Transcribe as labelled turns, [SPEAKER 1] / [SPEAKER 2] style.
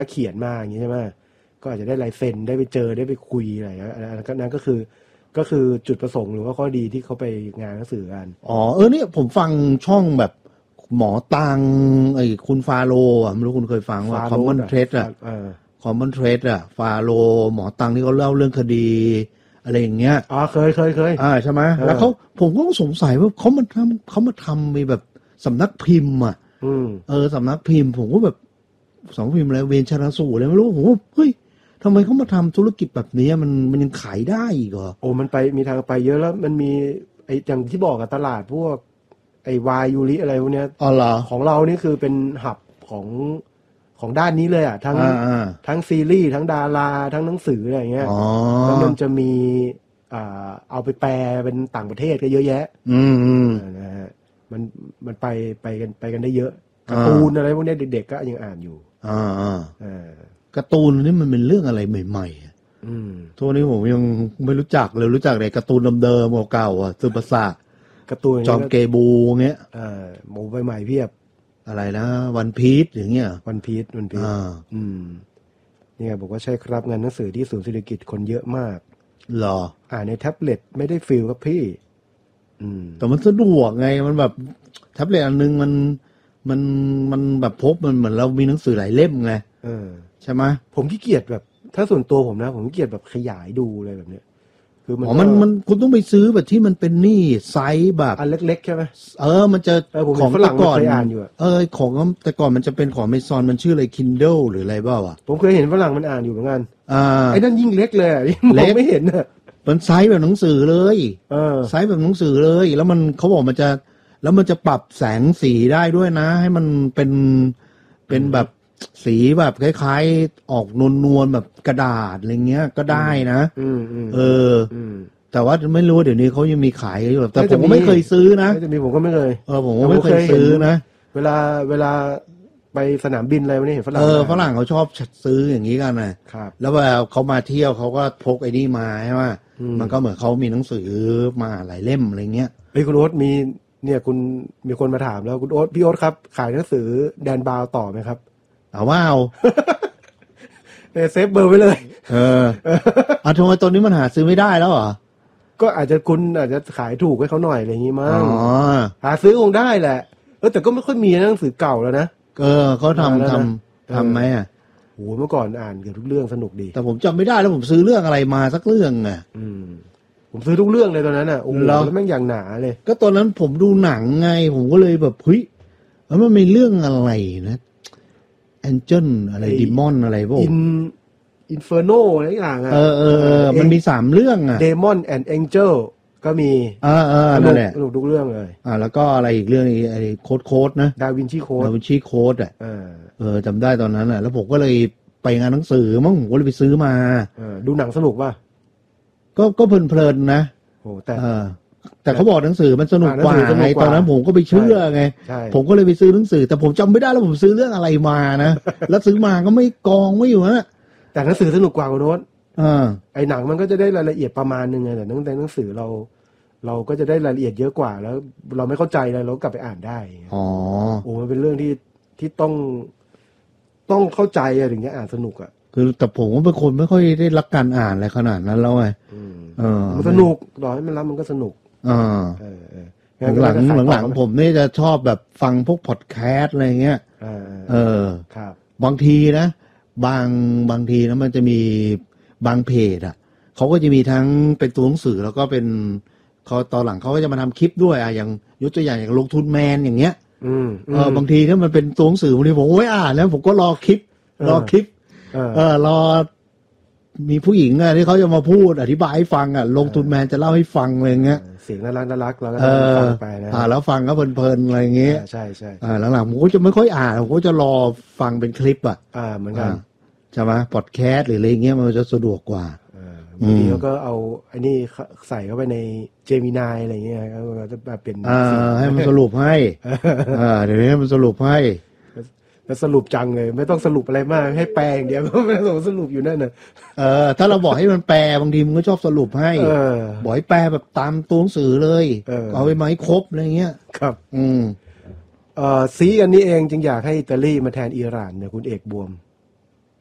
[SPEAKER 1] เขียนมาอย่างนี้ใช่ไหมก็อาจจะได้ลายเซ็นได้ไปเจอได้ไปคุยอะไรนั้นก็คือจุดประสงค์หรือว่าข้อดีที่เขาไปงานหนังสือกัน
[SPEAKER 2] เนี่ยผมฟังช่องแบบหมอตังไอ้คุณฟาโรไม่รู้คุณเคยฟังว่า Common Thread Common Thread ฟาโรหมอตังที่เขาเล่าเรื่องคดีอะไรอย่างเงี้ย
[SPEAKER 1] เคย
[SPEAKER 2] ใช่ไหมแล้วผมก็สงสัยว่าเขามาทำมีแบบสำนักพิมพ์สำนักพิมพ์ผมก็แบบสำนักพิมพ์อะไรเวนชนะสูอะไรไม่รู้ผมว่าเฮ้ยทำไมเขามาทำธุรกิจแบบนี้มันยังขายได้อีกเหรอ
[SPEAKER 1] มันไปมีทางไปเยอะแล้วมันมีไอ้อย่างที่บอกกับตลาดพวกไอ้วายยูริอะไรพวกเนี้ยของเรานี่คือเป็นหับของด้านนี้เลยทั้งซีรีส์ทั้งดาราทั้งหนังสืออะไรอย่างเงี้ยแล้วมันจะมีเอาไปแปลเป็นต่างประเทศก็เยอะแยะนะฮะมันไปกันได้เยอะการ์ตูนอะไรพวกนี้เด็กๆก็ยังอ่านอยู่
[SPEAKER 2] การ์ตูนนี่มันเป็นเรื่องอะไรใหม่ๆตัวนี้ผมยังไม่รู้จักเลยรู้จักแต่การ์ตูนเดิมๆเก่าๆซึบะซะ
[SPEAKER 1] การ์ตูน
[SPEAKER 2] จอมเกบูเงี้ย
[SPEAKER 1] หมูใหม่ๆเพียบ
[SPEAKER 2] อะไรนะวันพีซอย่างเงี้ย
[SPEAKER 1] วันพีซนี่ไงบอกว่าใช่ครับงานหนังสือที่ศูนย์เศรษฐกิจคนเยอะมาก
[SPEAKER 2] หรอ
[SPEAKER 1] ในแท็บเล็ตไม่ได้ฟีลครับพี่
[SPEAKER 2] แต่มันสะดวกไงมันแบบแท็บเล็ตอันนึงมันแบบพกมันเหมือนเรามีหนังสือหลายเล่มไงใช่ไหม
[SPEAKER 1] ผมขี้เกียจแบบถ้าส่วนตัวผมนะผมขี้เกียจแบบขยายดูอะไรแบบเนี้ย
[SPEAKER 2] คือมันคุณต้องไปซื้อแบบที่มันเป็นนี่ไซส์แบบ
[SPEAKER 1] อันเล็กๆใช่ไหม
[SPEAKER 2] มันจะ
[SPEAKER 1] ของแต่ก่อนเคยอ่านอยู่
[SPEAKER 2] ของแต่ก่อนมันจะเป็นของ Amazon มันชื่ออะไร Kindle หรืออะไรบ้าง
[SPEAKER 1] ผมเคยเห็นฝรั่งมันอ่านอยู่เหมือนกันไอ้นั่นยิ่งเล็กเลยมองไม่เห็นอ่ะ
[SPEAKER 2] มันไซส์แบบหนังสือเลยไซส์แบบหนังสือเลยแล้วมันเขาบอกมันจะปรับแสงสีได้ด้วยนะให้มันเป็นแบบสีแบบคล้ายๆออกนวลๆแบบกระดาษอะไรเงี้ยก็ได้นะแต่ว่าไม่รู้เดี๋ยวนี้เขายังมีขายอยู่แต่ผมก็ไม่เคยซื้อนะ
[SPEAKER 1] จะมีผมก็ไม่เคย
[SPEAKER 2] ผมก็ไม่เคยซื้อนะ
[SPEAKER 1] เวลาไปสนามบินอะไรพวกนี้เห็น
[SPEAKER 2] ฝรั่งเขาชอบซื้ออย่างนี้กันนะครับแล้วเวลาเขามาเที่ยวเขาก็พกไอ้นี่มาใช่ไหมมันก็เหมือนเขามีหนังสือมาหลายเล่มอะไรเงี้ย
[SPEAKER 1] คุณโอ๊ตมีเนี่ยคุณมีคนมาถามแล้วคุณโอ๊ตพี่โอ๊ตครับขายหนังสือแดนบาวต่อไหมครับ
[SPEAKER 2] ว้าว
[SPEAKER 1] เซฟเบอร์ไว้เลย
[SPEAKER 2] ทำไมตอนนี้มันหาซื้อไม่ได้แล้วเหรอ
[SPEAKER 1] ก็อาจจะขายถูกให้เขาหน่อยอะไรอย่างงี้มั้งหาซื้อคงได้แหละแต่ก็ไม่ค่อยมีหนังสือเก่าแล้วนะ
[SPEAKER 2] เขาทำไหม
[SPEAKER 1] โอ้เมื่อก่อนอ่านเกือบทุกเรื่องสนุกดี
[SPEAKER 2] แต่ผมจำไม่ได้แล้วผมซื้อเรื่องอะไรมาสักเรื่อง
[SPEAKER 1] ผมซื้อทุกเรื่องเลยตอนนั้นโอ้โหแล้วแม่งอย่างหนาเลย
[SPEAKER 2] ก็ตอนนั้นผมดูหนังไงผมก็เลยแบบเฮ้ยแล้วมันมีเรื่องอะไรนะแองเจิลอะไรดิมอนอะไรพวก
[SPEAKER 1] อินเฟอร์โนอะไรอย่าง
[SPEAKER 2] มันมี3เรื่อง
[SPEAKER 1] เดมอนแอนด์แองเจิลก็มี
[SPEAKER 2] นั่นแหละ
[SPEAKER 1] ทุกเรื่องเลย
[SPEAKER 2] แล้วก็อะไรอีกเรื่องไอ้โค้ดนะ
[SPEAKER 1] ดาวินชีโค้ด
[SPEAKER 2] จำได้ตอนนั้นแล้วผมก็เลยไปงานหนังสือมั้งผมก็เลยไปซื้อมา
[SPEAKER 1] ดูหนังสนุกป่ะ
[SPEAKER 2] ก็เพลินๆนะ
[SPEAKER 1] โอ้
[SPEAKER 2] แต่เขาบอกหนังสือมันสนุกกว่าไงตอนนั้นผมก็ไปเชื่อไงผมก็เลยไปซื้อหนังสือแต่ผมจำไม่ได้แล้วผมซื้อเรื่องอะไรมานะแล้วซื้อมาก็ไม่กองไม่อยู่นะ
[SPEAKER 1] แต่หนังสือสนุกกว่าคุณโน้ตไอ้หนังมันก็จะได้รายละเอียดประมาณนึงไงแต่หนังสือเราก็จะได้รายละเอียดเยอะกว่าแล้วเราไม่เข้าใจอะไรเรากลับไปอ่านได้มันเป็นเรื่องที่ต้องเข้าใจถึงจะอ่านสนุก
[SPEAKER 2] คือแต่ผมว่าเป็นคนไม่ค่อยได้รักการอ่านอะไรขนาดนั้นแล้วไง
[SPEAKER 1] มันสนุกต่อให้มันรับมันก็สนุก
[SPEAKER 2] หลังผมนี่จะชอบแบบฟังพวกพอดแคสต์อะไรเงี้ย
[SPEAKER 1] ครับ
[SPEAKER 2] บางทีนะบางทีนะมันจะมีบางเพจเขาก็จะมีทั้งเป็นตัวหนังสือแล้วก็เป็นเขาตอนหลังเขาก็จะมาทำคลิปด้วยอย่างยกตัวอย่างลงทุนแมนอย่างเงี้ยบางทีถ้ามันเป็นตัวหนังสือบางทีผมไม่อ่านแล้วผมก็รอคลิปรอมีผู้หญิงที่เขาจะมาพูดอธิบายให้ฟังลงทุนแมนจะเล่าให้ฟังอะไรเงี้ย
[SPEAKER 1] เสียงน่ารักแล้วก็ฟังไปนะ
[SPEAKER 2] แล้วฟังก็เพลินๆอะไรเงี้ย
[SPEAKER 1] ใช่
[SPEAKER 2] หลังๆผมก็จะไม่ค่อยอ่านผมก็จะรอฟังเป็นคลิป
[SPEAKER 1] เหมือนกัน
[SPEAKER 2] ใช่ไหมพอดแคสต์หรืออะไรเงี้ยมันจะสะดวกกว่า
[SPEAKER 1] บางทีเขาก็เอาไอ้นี่ใส่เข้าไปในเจมินายอะไรเงี้ยก็จะแบบเป็น
[SPEAKER 2] ให้มันสรุปให้เดี๋ยวนี้มันสรุปให้
[SPEAKER 1] แล้วสรุปจังเลยไม่ต้องสรุปอะไรมากให้แปลอย่างเดียวก็ไม่ต้องสรุปอยู่นั่นน่ะ
[SPEAKER 2] ถ้าเราบอกให้มันแปลบางทีมันก็ชอบสรุปให้บอกให้แปลแบบตามตัวหนังสือเลยเอาไปไหมครบอะไรเงี้ย
[SPEAKER 1] ครับซีกันนี้เองจึงอยากให้อิตาลีมาแทนอิหร่านเนี่ยคุณเอกบวม